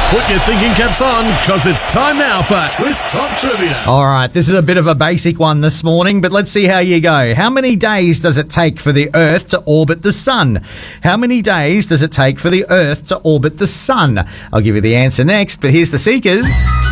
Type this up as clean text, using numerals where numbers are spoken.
Put your thinking caps on, because it's time now for Twist Top Trivia. All right, this is a bit of a basic one this morning, but let's see how you go. How many days does it take for the Earth to orbit the Sun? How many days does it take for the Earth to orbit the Sun? I'll give you the answer next, but here's the Seekers.